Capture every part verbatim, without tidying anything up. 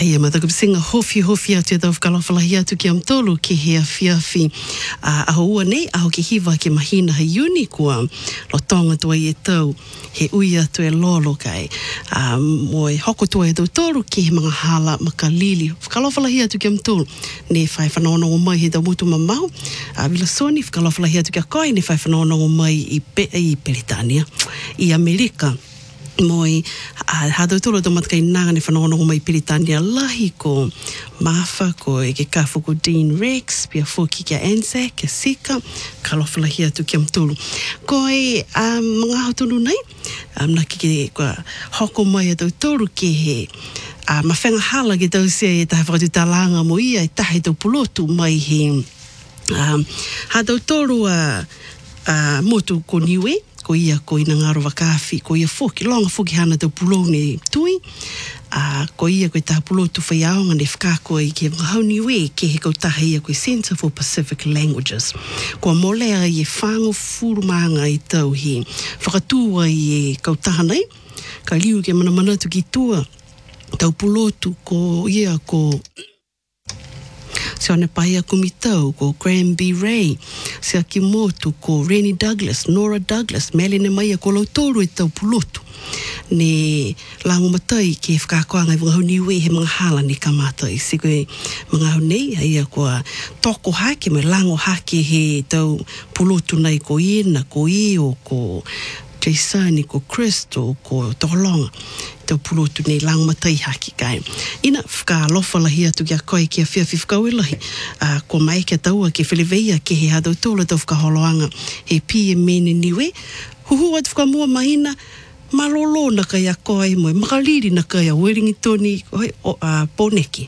Hei, ma taku singa hofi hofi atu tau whakalawhalahi atu ki am tolu ki hea whiawhi. Uh, aho ua nei, aho ki hiwa ki mahina hei uni kua lo tonga tua i e tau, he ui atu e lolo kai. Um, mo e hoko tua e tau tolu ki he mga hala makalili. Whakalawhalahi atu ki am tolu, ne whai whanaonongo mai he tau mutu mamau. Uh, Vila Soni, whakalawhalahi atu ki a koe, ne whai whanaonongo mai i, Pe, i Peritania, i Amerika. Moi uh, ha tau tolo tau matakai nanga ne whanaonongo mai Peritania lahi ko Mafa ko e ke kafu ko Dean Rex, pia fuki kia Anzac, ke Sika, kalawhalahi atu ki am tolu. Ko e um, mga hautunu nei, um, na ki ke kua hoko mai a tau tolu ki he uh, mawhenga hala ki tau sea e tahi whakatu talanga mo ia e tahi tau pulotu mai he um, ha tau tolu a uh, uh, motu ko niwe, ko ia ko ina ngaro wakafi, ko ia fuki, longa fuki hana tau pulone tui, uh, ko ia ko i taha pulotu whaiaonga ne whakako i ke hauni we ke he kautaha ia ko i Centre for Pacific Languages. Ko molea i e whango furumanga i tau hi, whakatua i e kautaha nei, ka liu ke mana manatu ki tua, tau pulotu ko ia ko se one paia kumitau, ko Granby Ray, se a Kimotu, ko Rennie Douglas, Nora Douglas, Melina Maia, ko Lautoro e tau pulotu. Ne lango matai ke whakakoanga i mga hauniwe he mga hala ni kamata i siko e mga haunei, haia koa toko hake, mai lango hake he tau pulotu nei ko Iena, ko Io, ko Jaisani, ko Crystal, ko Toholonga, tau pulotu nei lango matai haki kai. Ina whaka lofalahi atu ki a koe ki a whiawhi whakauelahi, uh, ko mai ke taua ke whileweia ke he hadau tola tau whakaholoanga he pie mene niwe, huhu atu whakamua mahina, malolo na kai a koe moe, makaliri na kai a Wellingtoni, uh, Poneki.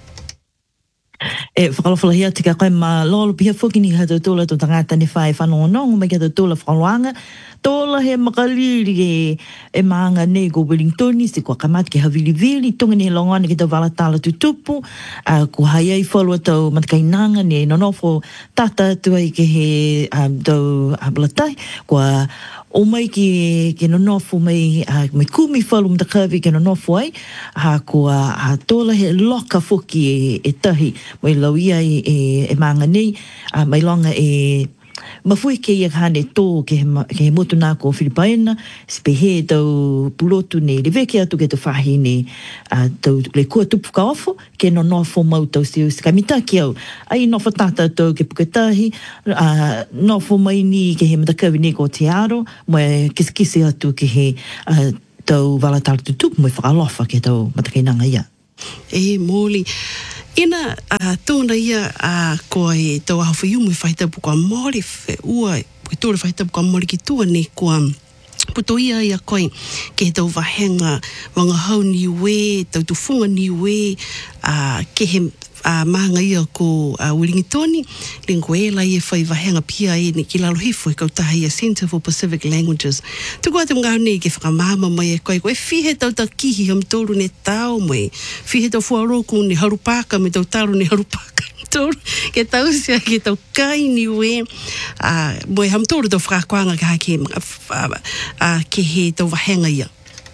E whakalawhalahi atu ki a koe ma lolo piha whuki ni hadau tola tō tangata ni whae whanongonongo mai ki hadau tola whakaloanga, tola he makaliri e, e maanga nei ko Wellingtoni, se kua kamati ki hawiliwili, tunga ni longone ki tau walatala tutupu, uh, ko hai ai whalua tau matakainanga ne nonofo tata atu ai ke he um, tau hablatai, kua o mai ki ke nonofo mai, uh, mai kumi whalu mtakawi ke nonofo ai, ha kua ha tola he loka whuki e, e tahi, mai lauia e, e, e maanga nei, uh, mai longa e mafui ke ia hane tō ke he, ke he motu nā ko Filipaina, spehe tau pulotu ne leweke atu ke tau whahi ne uh, tau le kua tupu ka ofo, ke no nofo mau tau siu si kamitaki au. Ai nofo tata tau ke puketahi, uh, nofo mai ni ke he matakawi ne ko te aro, moe kisikisi atu ke he uh, tau walatala tutupu, moe whakalofa ke tau matakainanga ia. E mōli. Ina uh, tōna ia uh, koa e tau aho whaiumu i whaitapu kua mōri ua, i tōre whaitapu kua mōri ki tua ne kua puto ia ia koe ke tau wahenga wanga hau ni we, tau tufunga ni we, uh, ke he uh, maanga ia ko uh, Wellingtoni, lingko e lai e whai wahenga pia e ni ki lalo hifo e kautaha ia Centre for Pacific Languages. Tuku atu mga nei ke whakamama mai e koe, koe whihe tau ta kihi ham tōru ne tau mai, whihe tau fuaroku ne harupaka me tau taru ne harupaka. Tōru, ke tau sia, ke tau kai ni we, uh, moe ham tōru tau whakakoanga ke hake uh, uh, ke he tau wahenga ia.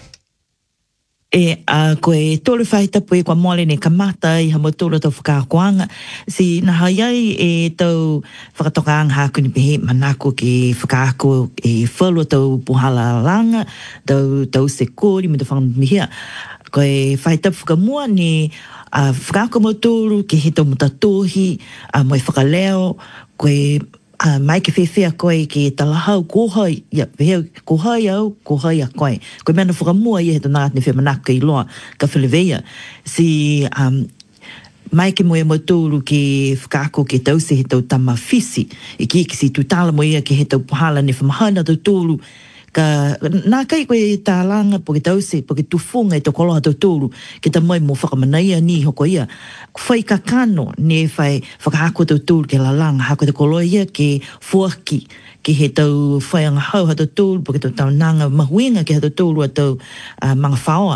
E a uh, koe tōre whaitapu e kua mole ne kamata i hamo tōra tau whakakoanga. Si na haiai e tau whakatokaanga haku ni pehe manako ke whakako e whalua tau puhala langa, tau, tau se kōri me tau whakamihia. Koe whaitapu whakamua ne uh, whakako mo tōru ke he tau mutatohi, uh, moe whakaleo, koe Uh, mai ke whewhea koe ke talahau kohai, ia, weheu, kohai au, kohai a koe. Koe mena whakamua ia he tō nāt ni whemanaka i loa, ka whileweia. Si, um, mai ke moe mo tōru ke whakako ke tau se he tau tamawhisi, i ki ki si tūtala mo ia ke he tau puhala ni whamahana tau tōru, ka nā kai koe tā langa po ke tause, po ke tufunga e tō koloha tau tōru, ke ta mai mo whakamanaia ni hoko ia. Whai ka kano ne whai whakahako tau tōru ke la langa, hako te koloha ia ke fuaki, ke he tau whaianga hau ha tau tōru, po ke tau tau nanga mahuenga ke ha tau tōru a tau uh, mga whaoa.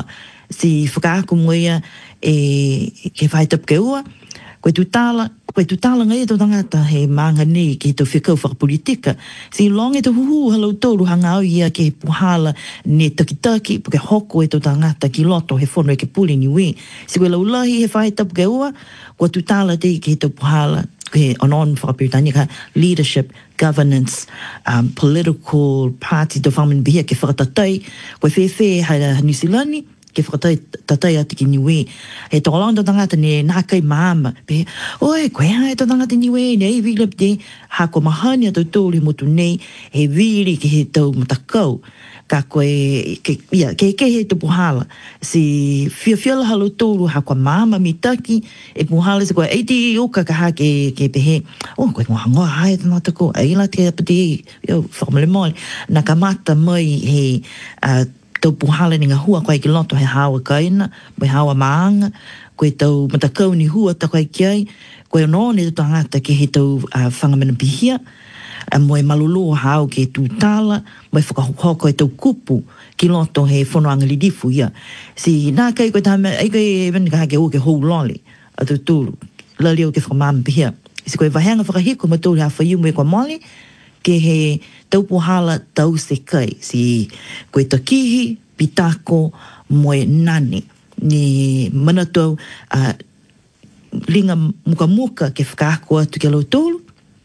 si whakaako moia e ke whaitap ke ua, koe tu tala, koe tu tala ngai to tangata he maanga nei ki to whikau whakapolitika. Si long e to huhu halau tōru hanga au ia ke puhala ne takitaki, ke hoko e to tangata ki loto he whono e ke puli niwe. Si koe laulahi he whaitapu ke ua, koe tu tala te ki to puhala, ke onon whakapiritani ka leadership, governance, um, political party to whaman bihia ke whakatatai, koe whewhe hai New Zealand ke whakatai tatai ati ki niwe. He tōlong tō tangata ne nākai māma. Pe, oi, koe hai tō tangata niwe, ne ei vilap te, hako mahani ato tōri motu nei, he viri ke he tau matakau. Ka koe, ke, ia, ke ke he tō puhala. Si fia fiala halo tōru hako māma mitaki, e puhala se koe, ei te oka ka ha ke, ke pehe, o, koe ngā hangoa hai tō natako, ei la te apati, yo, whakamale mole, na ka mata mai he, uh, tau puhala ni ngā hua koe ki loto he hawa kaina, mai hawa maanga, koe tau matakau ni hua ta koe ki ai, koe nōne tau tangata ke he tau uh, whangamana pihia, uh, moe malulu hao ke tū tala, moe whakahoko e tau kupu ki loto he whonoanga li difu ia. Si nā kai koe tāme, ei koe e wani kaha ke o ke hou loli, a tau tūru, lali o ke whakamama pihia. Si koe wahanga whakahiko ma tūri ha whaiu moe kwa moli, ke he tau puhala tau se kai, si koe takihi, pitako, moe nani. Ni mana tau uh, linga muka muka ke whakaako atu ke lau tōru.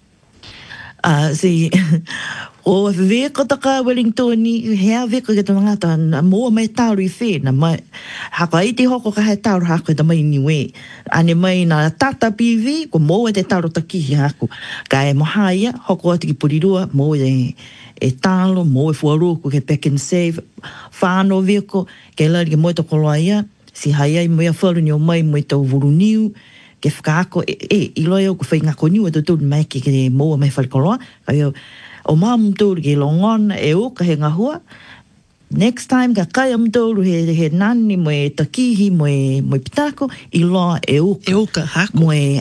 Uh, si, o veka taka Wellingtoni, hea veka ke tō ngata, na mua mai tāru i whē, na mai, haka i te hoko ka hea tāru hako e ta mai niwe. Ane mai na tata piwi, ko mua te tāru takihi hako. Ka e moha ia, hoko atu ki Porirua, mua e, e tālo, mua e fuaruku ke Back and Save, whāno veko, ke lari ke mua to koloa ia, si hai ai mua whalu ni o mai mua tau vuru niu, ke whakaako, e, e, i loia o ku whai ngako niu e tō tōru mai ke ke mua mai whali koloa, ka ia, o māmu tōru ke longona e o ka he ngahua, next time ka kai am tōru he, he nani mo e takihi mo e, mo e pitako, i loa e oka. E oka, hako. Mo e,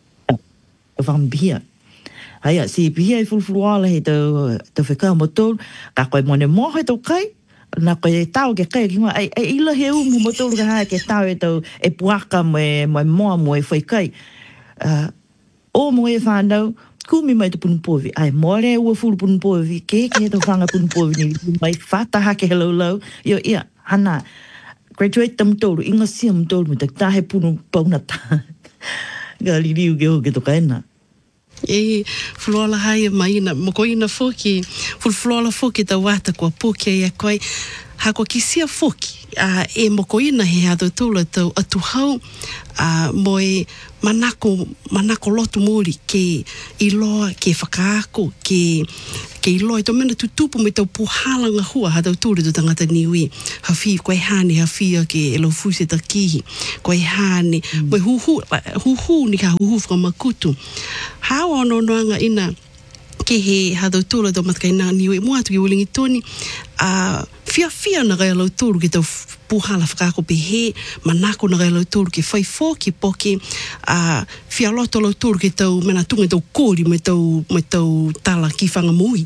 e whambihia. Haia, si pihia e fulfuruala he tau, tau whekau mo tōru, ka koe mo ne moho e tau kai, na koe e tau ke kai, ki ngā, e, e ila he umu mo tōru ka hae ke tau e tau, e puaka mo e, mo e moa mo e whaikai. Uh, o mo e whanau, kumi mai te punupovi. Ai, more ua furu punupovi, ke ke he tau whanga punupovi ni, mai whata hake he lau. Yo, ia, hana, graduate tam tōru, inga sia tam tōru, mi tak tahe punu paunata. Gali riu ke ho ke toka ena. E, fulola hai maina, moko ina foki, fulola foki ta wata kua poke ia koe, hako ki sia foki, uh, e moko ina he hado tūla tau atu hau, uh, moe manako, manako lotu mori ke iloa, ke whakaako, ke, ke iloa, i tō mena tutupu me tau puhala ngā hua hado tūra tu tangata niwi, hawhi, koe hane, hawhia ke e lau fuse ta kihi, koe hane, mm. moe huhu, huhu ni ka huhu whakamakutu. Hao ono noanga ina, ke he hado tūra tau matkai nā niwi, mua atu ki Wellingtoni, uh, fia fia na gai lau tūru ki tau puhala whakaako pe he, manako na gai lau tūru ki whai fō ki poke, uh, fia loto lau tūru ki tau mena tunga tau kōri me tau, me tau tala ki whanga mui.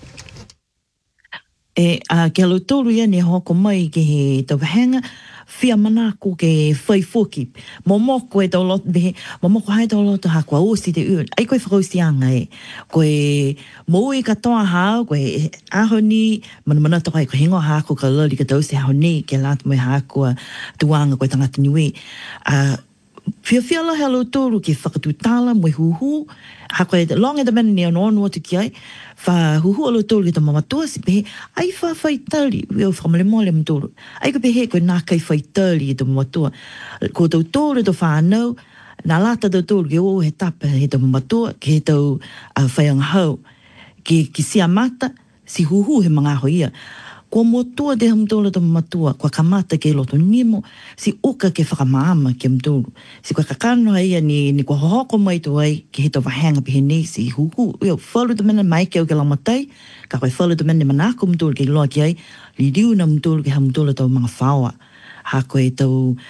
E, uh, ke lau tūru ia ne hoko mai ke he tau wahenga, fia manako ke whai fōki. Mo moko e tau loto, behe, mo moko hai tau loto ha kua osi te uen. Ai koe whakausi anga e. Koe moe ka toa hao, koe aho ni, mana mana toka e koe hingo hako ka lori ka tausi aho ni, ke lata moe hako tuanga koe tangata niwe. Uh, Fia fia la halo tōru ke whakatu tala moe huhu, hako e long e ta mena ni anono atu ki ai, wha huhu alo tōru ke ta mamatua si pehe, ai wha whai tali, weo whakamale mole am tōru, ai ka pehe koe nā kai whai tali e ta mamatua, ko tau tōru to whanau, nā lata tau tōru ke o he tapa he ta mamatua, ke he tau uh, whaianga hau, ke ki sia mata, si huhu he mga aho ia, ko motua te hamtola to matua, kwa kamata ke loto nimo, si uka ke whakamaama ke mtulu. Si kwa kakano haia ni, ni kwa hohoko mai tu ai, ke he to wahanga pihe nei si huku. Io, whalu tu mena mai ke au ke lamatai, ka koe whalu tu mena manako mtulu ke loa ki ai, li riu na mtulu ke hamtola tau mga whaua. Ha koe tau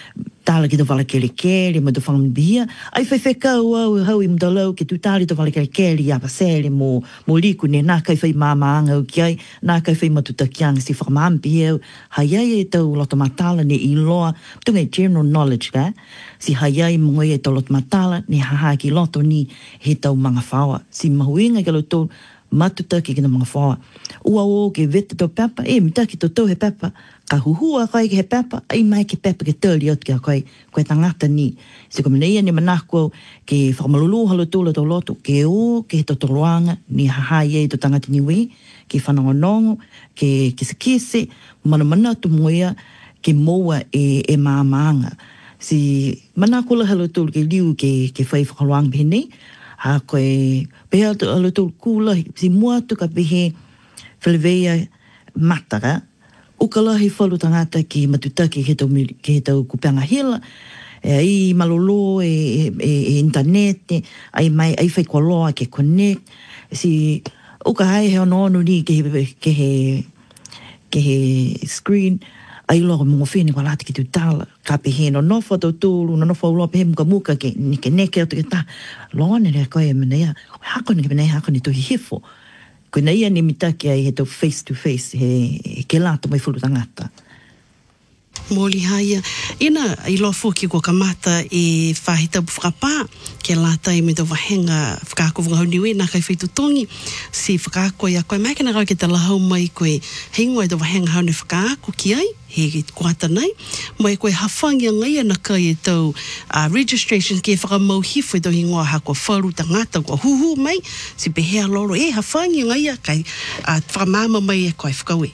tala ki to wala kele kele, ma to whangamibia. Ai whai whai kau au hau i mdalau ke tu tali to wala kele kele a pasele mo, mo liku ne nā kai whai māmaanga au ki ai, nā kai whai matutakianga si whakamambia au. Hai ai e tau loto matala ne i loa, tunga general knowledge ka, si hai ai mongoi e tau loto matala ne haha ki loto ni he tau mga whaua. Si mahuinga ke loto matutaki ki na mga whaua. Ua o ke vete tau papa, e mitaki tau tau he papa, ka huhua kai ke he papa, ai mai ke papa ke tali ot ki a kai, koe tangata ni. Se ko minea ni manako ke whamalulu halo tūla tau loto, ke o, ke he totoroanga, ni hahai e to tangata ni we, ke whanongonongo, ke kise kise, mana mana tu moia, ke moa e, e maamaanga. Si manako la halo tūla ke liu ke, ke whai whakaroang pene, ha koe, peha tu halo tūla kūla, si mua tu ka pehe, whalewea matara, ukalahi whalu tangata ki matutaki he tau, he tau kupanga hila, e ai malolo, e, e, e internet, e, ai mai, ai whai kua loa ke connect, si uka hai he ono onu ni ke he, ke he, ke he screen, ai loa mo whini kua lati ki tu tala, ka pehe no nofo tau tūru, no nofo uloa pehe muka muka ke nike neke atu ke ta, loa nere koe e menea, hako ni ke menea hako ni tuhi hifo, ko nei ani mitaki ai he tau face to face he, he ke lato mai fulu tangata. Moli haia. Ina i loa fuki ko kamata e whahita whakapā ke lata i me tau wahenga whakako whangauniwe nā kai whaitutongi si whakako i a koe mai kena rau ke te lahau mai koe heingoa i tau wahenga haune whakako ki ai he kuata nei mai koe hawhangia ngai ana kai e tau uh, registration ke whakamau hifo i tau hingoa ha kua wharu tangata kua huhu mai si pehea loro e hawhangia ngai a kai uh, whakamama mai e koe whakaue.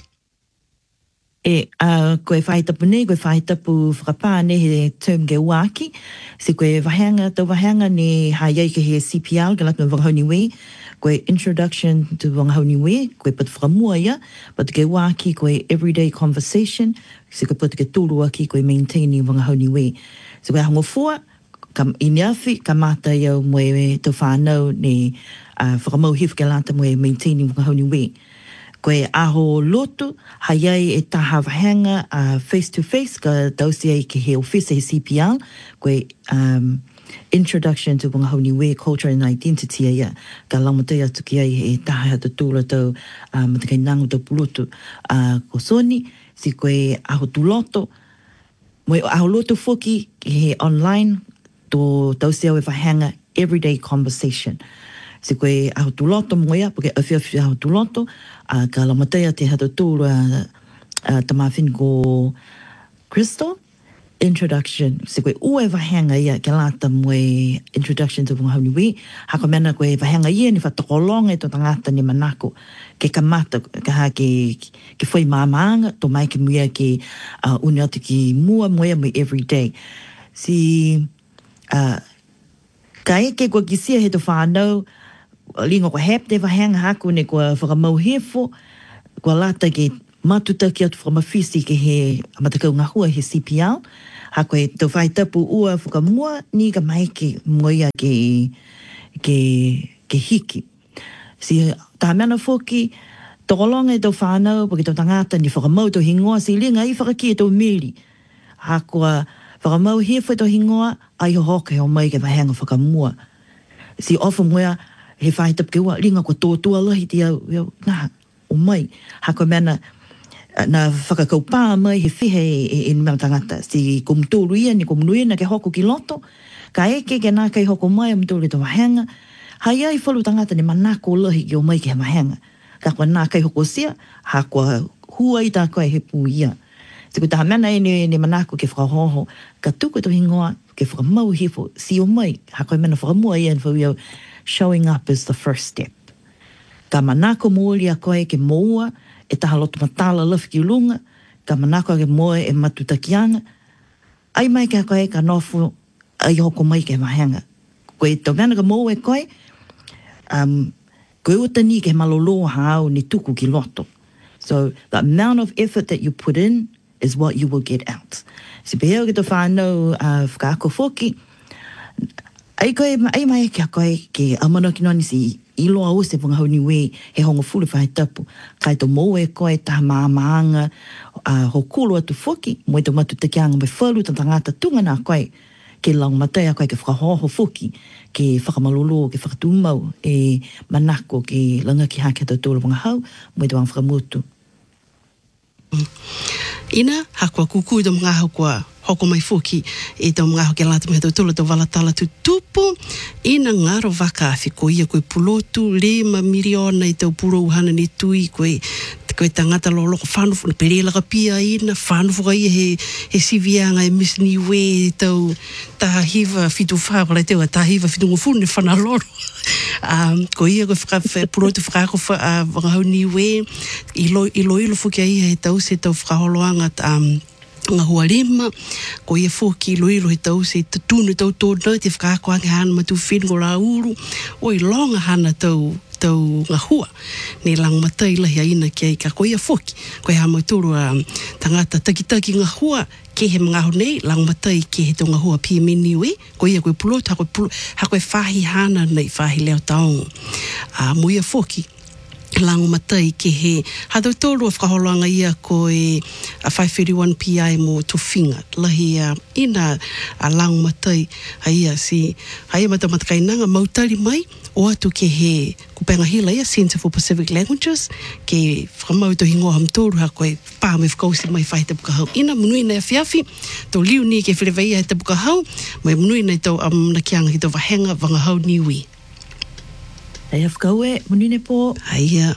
E uh, koe whaitapu nei, koe whaitapu whakapāne he term ke uaki, si koe wahanga, tau wahanga ne haiai ke he C P R, ke latu na wanghauni we, koe introduction to wanghauni we, koe patu whakamua ia, patu ke uaki, koe everyday conversation, si koe patu ke tūrua ki koe maintaining wanghauni we. Si koe hango fua, kam iniafi, ka mata iau moe tau whanau ne uh, whakamau hifu ke lata moe maintaining wanghauni we. Koe aho lotu, haiai e taha wahanga uh, face to face, ka tausi ai ke he office he C P R, koe um, introduction to Wanghauni we, culture and identity ia, ka lamutai atu ki ai e taha hata tūla tau, uh, mata kai nangu tau pulutu uh, ko soni, si koe aho tuloto, moe aho lotu foki ke he online, to tausi au e wahanga everyday conversation. Si koe aho tuloto moia, porque awhia awhia aho tuloto, uh, ka lamatea te hata tūra uh, tamawhini ko Crystal, introduction. Si koe ue wahanga ia, ke lata moe introduction to Wanghauni we, hako mena koe wahanga ia ni whatokolonga e to tangata ni manako, ke kamata, ka ha ke, ke whai māmaanga, to mai ke muia ke uh, une atu ki mua moia mo everyday. Si, uh, ka eke kua kisia he to whanau, lingo ko hep te wahanga haku ne kua whakamau hefo, kua lata ke matuta ki atu whakamawhisi ke he amatakau ngahua he C P R, hako e tau whaitapu ua whakamua ni ka mai ke moia ke, ke, ke hiki. Si taha mena whoki, tokolonga e tau whanau, porque tau tangata ni whakamau tau hingoa, si linga i whakaki e tau mili. Hako whakamau hefo e tau hingoa, ai ho hoka he o mai ke wahanga whakamua. Si ofa moia, he whaitap ke ua, ringa ko tōtua lahi te au, nā, o mai, hako mena, na whakakau pā mai he whihe e, e mea tangata, si ko mtūru ia, ni ko mnuia na ke hoko ki loto, ka eke ke nā kai hoko mai, mtūru ke tō wahanga, hai ai whalu tangata ni manako lahi ki o mai ke he wahanga, ka kua nā kai hoko sia, ha kua hua i tā koe he pū ia. Si ko taha mena e ni, ni manako ke whakahoho, ka tuku to hingoa, ke whakamau hifo, si o mai, ha koe mena whakamua ia, whau iau, showing up is the first step. Ka manako mōli a koe ke moua, e taha loto matala lafi ki ulunga, ka manako ke moe e matutakianga, ai mai ke a koe ka nofu, ai hoko mai ke mahanga. Koe tau mena ka moe e koe, um, koe utani ke malolo hao ni tuku ki loto. So the amount of effort that you put in is what you will get out. Si peheo ke to whanau uh, whakaako whoki, ai koe, ai mai ke a koe ke amano ki noni si i loa o se whangahau niwe he hongo fulu whai tapu. Kai to mou e koe taha maamaanga uh, ho kulu atu whoki, mo e to matu te kianga me whalu ta tangata tunga nā koe ke lang matai a koe ke whakahoho whoki, ke whakamalolo, ke whakatumau, e manako, ke langa ki hake tau tōla wangahau, mo e to ang whakamutu. Mm. Ina, hakua kuku i to mga hakua hoko mai foki e tau mga hoke lata me tau tula tau walatala tu tupu ina ngaro waka awhi ko ia koe pulotu lima miliona i tau puro uhana ni tui koe koe tangata lolo whanufu na perela ka pia ina whanufu ka ia he, he sivianga e Miss Niue tau taha hiva fitu whakora teo a taha hiva fitu ngufunu ni whanaloro um, ko ia koe whaka pulotu whakako uh, wangahau Niue ilo ilo ilo fuki a ia he tau se tau whakaholoanga um, ngā hua rema, ko ia fōki loiro he tau se tūnu tau tōna, te whakaako ange hana matu whengo rā uru, o i longa hana tau, tau ngā hua, ne lang matai lahi aina ki aika, ko ia fōki, ko ia mautoro um, tangata takitaki ngā hua, ke he mga honei, lang matai ke he tau ngā hua pia meni ue, ko ia koe pulot, hakoe, pulo, hakoe whahi hana nei, whahi leo taongo. Uh, mo ia fōki, lango matai ke he hatau tōru a whakaholoanga ia ko e a five thirty-one P I mo Tofinga lahi a ina a lango matai a ia si a ia mata matakainanga mautari mai o atu ke he kupenga hila ia Centre for Pacific Languages ke whakamau to hingoa ham tōru ha koe pā me whakausi mai whai te pukahau ina munui nei a whiawhi tō liu ni ke whirewai a te pukahau mai munui nei tō amna kianga ki tō wahenga wangahau niwi. Ai afkau e, munine po. Aia.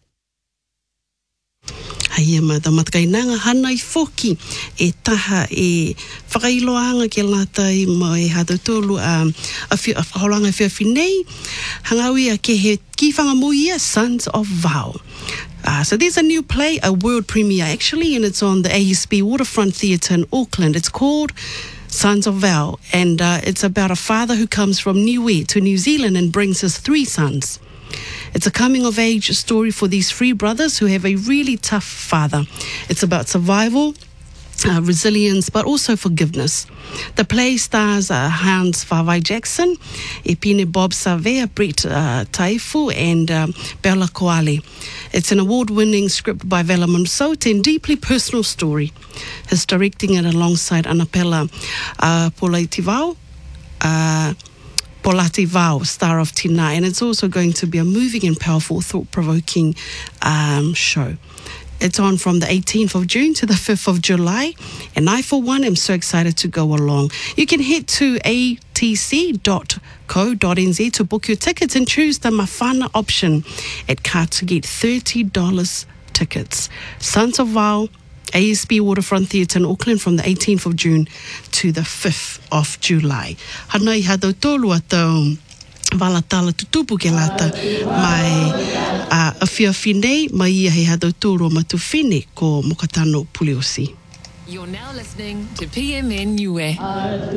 Aia ma ta matakainanga hana i foki e taha e whakailoanga ke lata i mo e hatau tōlu a whaholanga whiawhi nei. Hangaui a ke he kifanga mo ia, Sons of Val. Uh, so there's a new play, a world premiere actually, and it's on the A S B Waterfront Theatre in Auckland. It's called Sons of Val, and uh, it's about a father who comes from Niue to New Zealand and brings his three sons. It's a coming-of-age story for these three brothers who have a really tough father. It's about survival, uh, resilience, but also forgiveness. The play stars uh, Hans Vavai Jackson, Epine Bob Savea, Brett uh, Taifu, and uh, Bella Koale. It's an award-winning script by Vela Monsote and deeply personal story. He's directing it alongside Anapela uh, Polaitivao, uh, Polaitivao, star of Tina, and it's also going to be a moving and powerful, thought-provoking um, show. It's on from the eighteenth of June to the fifth of July, and I, for one, am so excited to go along. You can head to a t c dot co dot n z to book your tickets and choose the Mafana option at car to get thirty dollars tickets. Sons of Val, A S B Waterfront Theatre in Auckland from the eighteenth of June to the fifth of July. Hanai hatau tōlu atau walatala tutupu ke lata mai uh, a whiawhi nei mai ia he hatau tōru matu whine ko Mokatano Puleosi. You're now listening to P M N Niue.